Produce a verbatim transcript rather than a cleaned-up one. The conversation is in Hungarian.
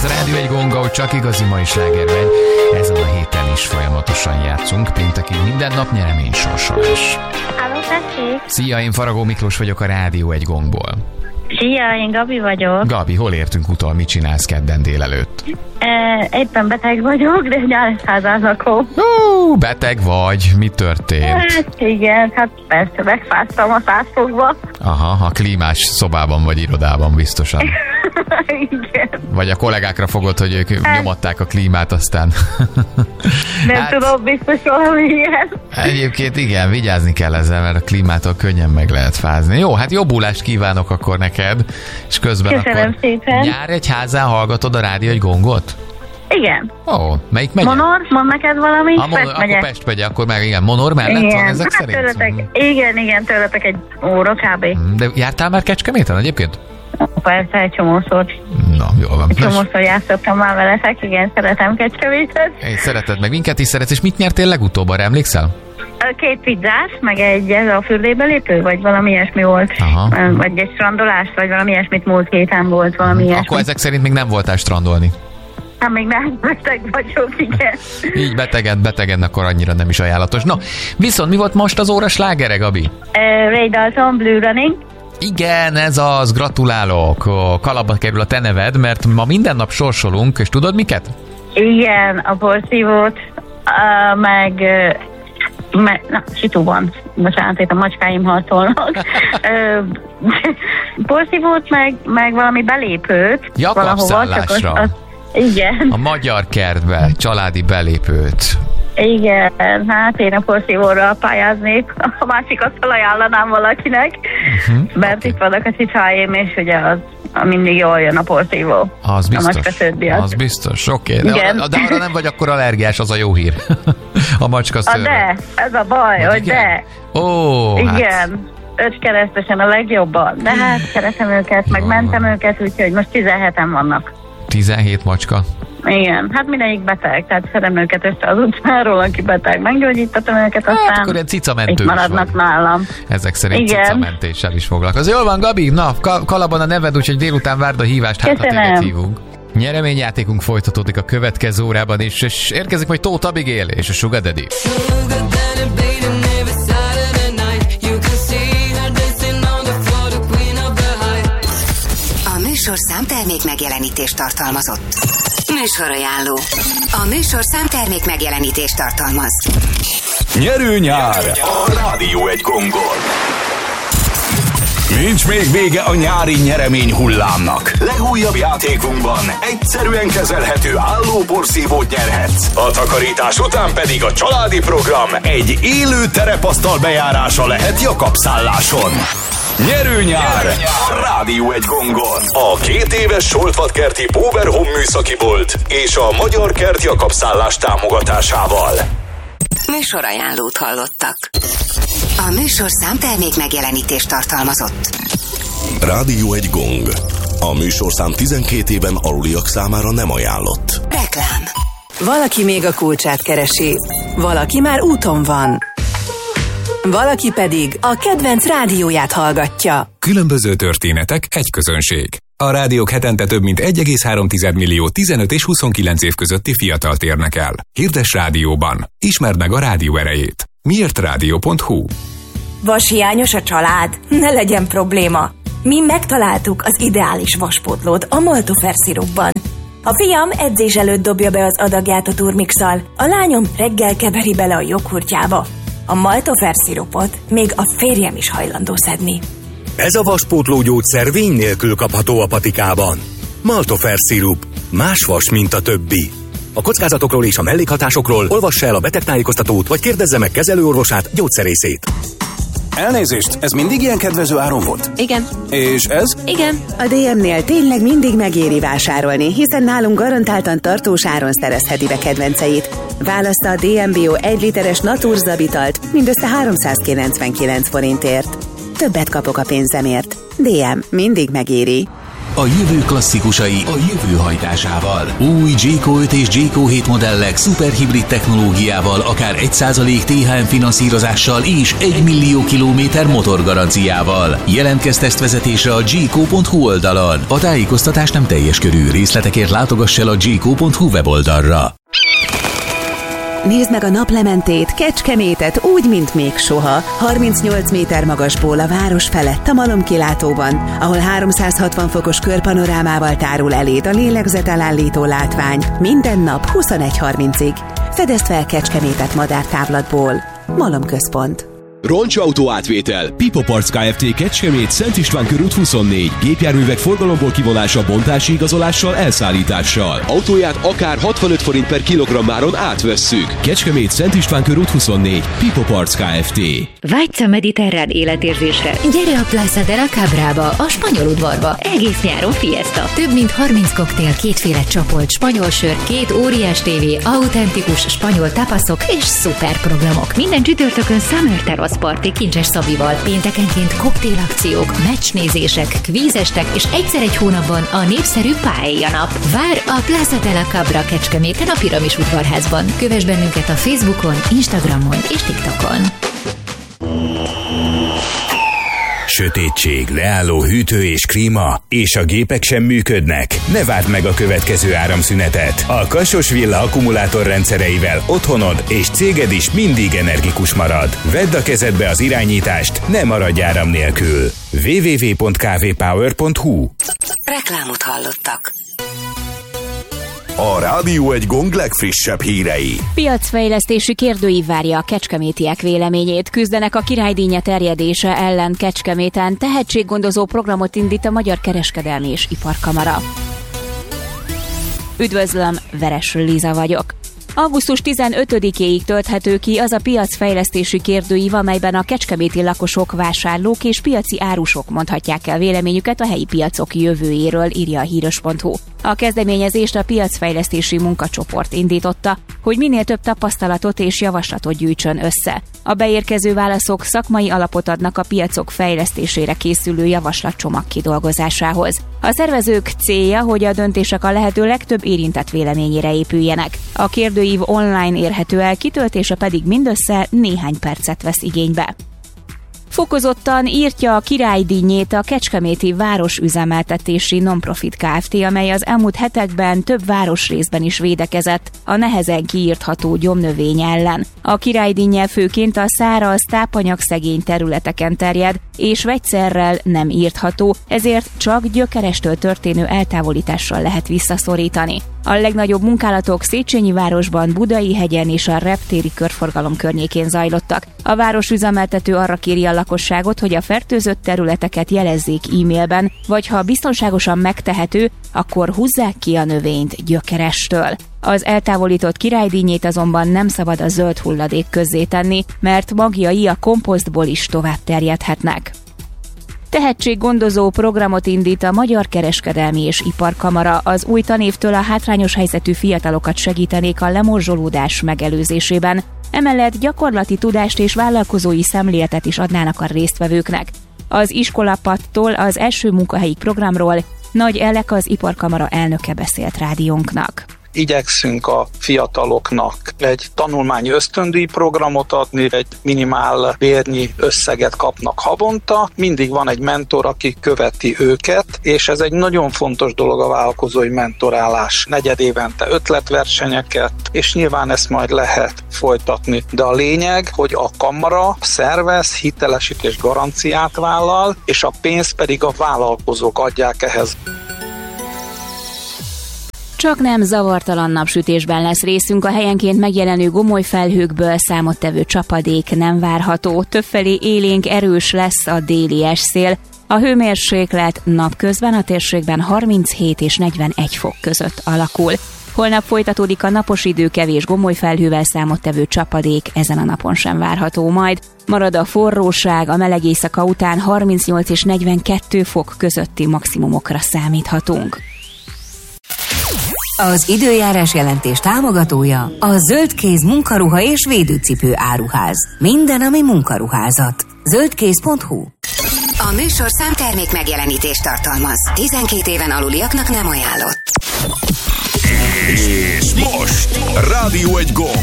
a Rádió egy Gong, ahol csak igazi mai sláger megy. Ezen a héten is folyamatosan játszunk. Péntekig minden nap nyeremény sorsolás. Halló, tessék! Szia, én Faragó Miklós vagyok a Rádió egy Gongból. Szia, én Gabi vagyok. Gabi, hol értünk utol, mit csinálsz kedden délelőtt? E, éppen beteg vagyok, de Nyíregyházán lakom. Ó, beteg vagy, mi történt? Hát igen, hát persze, megfáztam a száz fokba. Aha, a klímás szobában vagy irodában biztosan. Igen. Vagy a kollégákra fogod, hogy ők hát nyomatták a klímát, aztán... Nem hát, tudom, biztos valami ilyen. Egyébként igen, vigyázni kell ezzel, mert a klímától könnyen meg lehet fázni. Jó, hát jobbulást kívánok akkor neked, és közben köszönöm akkor szépen. Nyíregyházán hallgatod a Rádió egy Gongot? Igen. Ó, melyik megye? Monor, mond neked valami? A Monor, Pest megye. Akkor Pest megye, akkor meg igen, Monor mellett igen. van ezek hát szerint? Tőletek, igen, igen, tőletek egy óra kb. De jártál már Kecskeméten egyébként? Persze, egy csomószor. Na, jól van. Egy csomószor játszottam már veletek, igen, szeretem Kecskemétet. Én szereted, meg minket is szeretsz, és mit nyertél legutóbb, arra emlékszel? Két pizzás, meg egy ez a fürdőbelépő, vagy valami ilyesmi volt. Aha. Vagy egy strandolás, vagy valami ilyesmit múlt héten volt, valami hmm, ilyesmi. Akkor ezek szerint még nem voltál strandolni. Hát még nem, beteg vagyok, igen. Így betegen, betegen, akkor annyira nem is ajánlatos. Na, viszont mi volt most az óra slágere, Gabi? Uh, Ray Dalton, Blue Running. Igen, ez az, gratulálok. Kalapba kerül a te neved, mert ma minden nap sorsolunk, és tudod miket? Igen, a porszívót, uh, meg... Uh, me, na, situban. Bocsánat, itt a macskáim harcolnak. uh, porszívót, meg, meg valami belépőt. Jakabszállásra. Az, az, igen. A Magyar Kertbe, családi belépőt. Igen, hát én a porszívóra pályáznék, a másikat felajánlanám valakinek, uh-huh, mert okay. Itt vannak a cicáim, és ugye az mindig jól jön a porszívó. Az biztos, a az biztos, oké. Okay. De, de arra nem vagy akkor allergiás, az a jó hír. A macska szőre. De, ez a baj, vagy hogy igen? De. Ó, igen. Hát. Öt keresztesen a legjobban, de hát szeretem őket, meg mentem őket, úgyhogy most tizenheten vannak. tizenhét macska? Igen, hát mindegyik beteg, tehát szedem őket össze az utcáról, aki beteg, meggyógyítatom őket, aztán hát, akkor egy cicamentő itt maradnak van nálam. Ezek szerint igen. Cicamentéssel is foglalkozik. Jól van, Gabi, na, Kalapban a neved, úgyhogy délután várd a hívást, hát ha téged hívunk. Nyereményjátékunk folytatódik a következő órában is, és érkezik majd Tóth Abigail és a Sugar Daddy. A műsorszám termék megjelenítést tartalmazott. Műsorajánló. A műsorszám termék megjelenítést tartalmaz. Nyerő nyár! A Rádió egy Gongon. Nincs még vége a nyári nyeremény hullámnak. Legújabb játékunkban egyszerűen kezelhető állóporszívót nyerhetsz. A takarítás után pedig a családi program egy élő terepasztal bejárása lehet Jakabszálláson. Nyerő nyár! A Rádió egy Gongon. A két éves Soltvatkerti Power Home műszaki bolt és a Magyar Kert Jakabszállás támogatásával. Műsorajánlót hallottak. A műsorszám termék megjelenítést tartalmazott. Rádió egy Gong. A műsorszám tizenkét éven aluliak számára nem ajánlott. Reklám. Valaki még a kulcsát keresi, valaki már úton van. Valaki pedig a kedvenc rádióját hallgatja. Különböző történetek, egy közönség. A rádiók hetente több mint egy egész három millió tizenöt és huszonkilenc év közötti fiatalt érnek el. Hirdess rádióban. Ismerd meg a rádió erejét. miért rádió pont hu. Vashiányos a család? Ne legyen probléma. Mi megtaláltuk az ideális vaspótlót a Maltofer szirupban. A fiam edzés előtt dobja be az adagját a turmixal, a lányom reggel keveri bele a joghurtjába. A Maltofer szirupot még a férjem is hajlandó szedni. Ez a vaspótló gyógyszer vény nélkül kapható a patikában. Maltofer szirup. Más vas, mint a többi. A kockázatokról és a mellékhatásokról olvassa el a betegtájékoztatót, vagy kérdezze meg kezelőorvosát, gyógyszerészét. Elnézést, ez mindig ilyen kedvező áron volt? Igen. És ez? Igen. A dé em-nél tényleg mindig megéri vásárolni, hiszen nálunk garantáltan tartós áron szerezheti be kedvenceit. Válassza a dé em Bio egy literes Naturzabitalt mindössze háromszázkilencvenkilenc forintért. Többet kapok a pénzemért. dé em mindig megéri. a jövő klasszikusai a jövő hajtásával. Új Jayco öt és Jayco hét modellek szuperhibrid technológiával, akár egy százalék té há em finanszírozással és egy millió kilométer motorgaranciával. Jelentkezz tesztvezetésre a jayco pont hu oldalon. A tájékoztatás nem teljes körű, részletekért látogass el a jayco pont hu weboldalra. Nézd meg a naplementét, Kecskemétet úgy, mint még soha. harmincnyolc méter magasból a város felett a malomkilátóban, ahol háromszázhatvan fokos körpanorámával tárul eléd a lélegzetelállító látvány. Minden nap huszonegy harmincig. Fedezd fel Kecskemétet madártávlatból. Malomközpont. Roncsautó átvétel. Pipo Parts Kft. Kecskemét, Szent István körút huszonnégy. Gépjárművek forgalomból kivonása, bontási igazolással, elszállítással. Autóját akár hatvanöt forint per kilogrammáron átvesszük. Kecskemét, Szent István körút huszonnégy. Pipo Parts Kft. Vágysz a mediterrán életérzésre? Gyere a Plaza de la Cabrába, a spanyol udvarba. Egész nyáron fiesta. Több mint harminc koktél, kétféle csapolt, spanyol sör, két óriás tévé, autentikus spanyol tapaszok és szuper programok. Minden csütörtökön Summer Terrace Party Kincses Szabival, péntekenként koktélakciók, meccsnézések, kvízestek és egyszer egy hónapban a népszerű Paella nap. Vár a Plaza de la Cabra Kecskeméten a Piramis udvarházban. Kövess bennünket a Facebookon, Instagramon és TikTokon. Sötétség, leálló hűtő és klíma, és a gépek sem működnek? Ne várd meg a következő áramszünetet. A Kasos Villa akkumulátorrendszereivel otthonod és céged is mindig energikus marad. Vedd a kezedbe az irányítást, ne maradj áram nélkül. double-u double-u double-u pont k v power pont h u Reklámot hallottak. A Rádió egy Gong legfrissebb hírei. Piacfejlesztési kérdőív várja a kecskemétiek véleményét. Küzdenek a királydínya terjedése ellen Kecskeméten. Tehetséggondozó programot indít a Magyar Kereskedelmi és Iparkamara. Üdvözlöm, Veres Liza vagyok. augusztus tizenötödikéig tölthető ki az a piacfejlesztési kérdőív, amelyben a kecskeméti lakosok, vásárlók és piaci árusok mondhatják el véleményüket a helyi piacok jövőjéről, írja a híres pont hu. A kezdeményezést a piacfejlesztési munkacsoport indította, hogy minél több tapasztalatot és javaslatot gyűjtsön össze. A beérkező válaszok szakmai alapot adnak a piacok fejlesztésére készülő javaslatcsomag kidolgozásához. A szervezők célja, hogy a döntések a lehető legtöbb érintett véleményére épüljenek. A kérdőív online érhető el, kitöltése pedig mindössze néhány percet vesz igénybe. Fokozottan írtja a királydíjnyét a Kecskeméti Városüzemeltetési Nonprofit Kft., amely az elmúlt hetekben több városrészben is védekezett a nehezen kiírtható gyomnövény ellen. A királydíjnye főként a száraz, tápanyagszegény területeken terjed, és vegyszerrel nem írtható, ezért csak gyökerestől történő eltávolítással lehet visszaszorítani. A legnagyobb munkálatok Széchenyi városban, Budai-hegyen és a reptéri körforgalom környékén zajlottak. A városüzemeltető arra kéri a lakosságot, hogy a fertőzött területeket jelezzék e-mailben, vagy ha biztonságosan megtehető, akkor húzzák ki a növényt gyökerestől. Az eltávolított királydíjnyét azonban nem szabad a zöld hulladék közzé tenni, mert magjai a komposztból is tovább terjedhetnek. Tehetséggondozó programot indít a Magyar Kereskedelmi és Iparkamara. Az új tanévtől a hátrányos helyzetű fiatalokat segítenék a lemorzsolódás megelőzésében. Emellett gyakorlati tudást és vállalkozói szemléletet is adnának a résztvevőknek. Az iskolapadtól az első munkahelyi programról Nagy Elek, az Iparkamara elnöke beszélt rádiónknak. Igyekszünk a fiataloknak egy tanulmányi ösztöndíj programot adni, egy minimál bérnyi összeget kapnak havonta, mindig van egy mentor, aki követi őket, és ez egy nagyon fontos dolog a vállalkozói mentorálás. Negyed évente ötletversenyeket, és nyilván ezt majd lehet folytatni. De a lényeg, hogy a kamara szervez, hitelesítés garanciát vállal, és a pénzt pedig a vállalkozók adják ehhez. Csak nem zavartalan napsütésben lesz részünk, a helyenként megjelenő gomoly felhőkből számottevő csapadék nem várható. Többfelé élénk erős lesz a déli esszél. A hőmérséklet napközben a térségben harminchét és negyvenegy fok között alakul. Holnap folytatódik a napos idő, kevés gomoly felhővel számottevő csapadék ezen a napon sem várható majd. Marad a forróság, a meleg éjszaka után harmincnyolc és negyvenkettő fok közötti maximumokra számíthatunk. Az időjárás jelentés támogatója a Zöldkéz munkaruha és védőcipő áruház. Minden, ami munkaruházat. zöldkéz pont hu. A műsorszám termék megjelenítést tartalmaz. tizenkét éven aluliaknak nem ajánlott. És most Rádió egy gong.